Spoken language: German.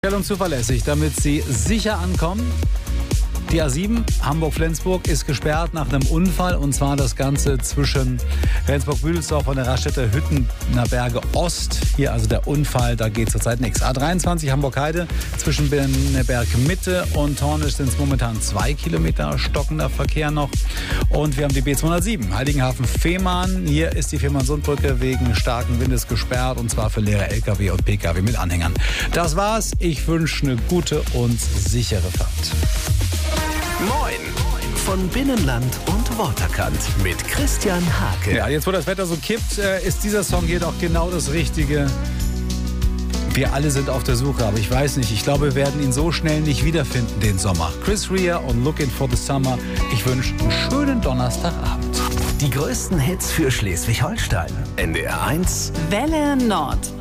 Schnell und zuverlässig, damit Sie sicher ankommen. Die A7 Hamburg-Flensburg ist gesperrt nach einem Unfall, und zwar das Ganze zwischen Rendsburg-Büdelsdorf und der Raststätte Hüttener Berge Ost. Hier also der Unfall, da geht zurzeit nichts. A23 Hamburg-Heide zwischen Berg Mitte und Tornisch sind es momentan 2 Kilometer stockender Verkehr noch. Und wir haben die B207 Heiligenhafen-Fehmarn. Hier ist die Fehmarn-Sundbrücke wegen starken Windes gesperrt, und zwar für leere LKW und PKW mit Anhängern. Das war's. Ich wünsche eine gute und sichere Fahrt. Moin von Binnenland und Waterkant mit Christian Hake. Ja, jetzt wo das Wetter so kippt, ist dieser Song hier doch genau das Richtige. Wir alle sind auf der Suche, aber ich weiß nicht, ich glaube, wir werden ihn so schnell nicht wiederfinden, den Sommer. Chris Rea und Looking for the Summer. Ich wünsche einen schönen Donnerstagabend. Die größten Hits für Schleswig-Holstein. NDR 1. Welle Nord.